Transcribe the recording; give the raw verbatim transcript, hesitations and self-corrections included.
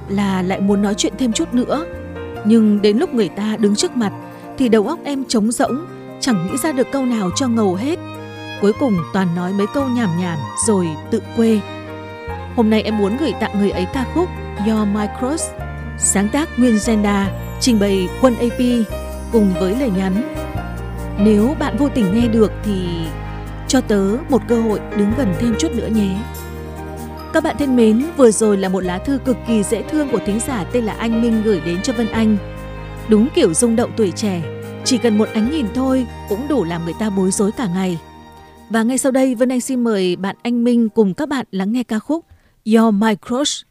là lại muốn nói chuyện thêm chút nữa. Nhưng đến lúc người ta đứng trước mặt thì đầu óc em trống rỗng, chẳng nghĩ ra được câu nào cho ngầu hết. Cuối cùng toàn nói mấy câu nhảm nhảm rồi tự quê. Hôm nay em muốn gửi tặng người ấy ca khúc You're My Crush, sáng tác Nguyên Zenda, trình bày Quân a pê cùng với lời nhắn: nếu bạn vô tình nghe được thì cho tớ một cơ hội đứng gần thêm chút nữa nhé. Các bạn thân mến, vừa rồi là một lá thư cực kỳ dễ thương của thính giả tên là Anh Minh gửi đến cho Vân Anh. Đúng kiểu rung động tuổi trẻ, chỉ cần một ánh nhìn thôi cũng đủ làm người ta bối rối cả ngày. Và ngay sau đây Vân Anh xin mời bạn Anh Minh cùng các bạn lắng nghe ca khúc You're My Crush.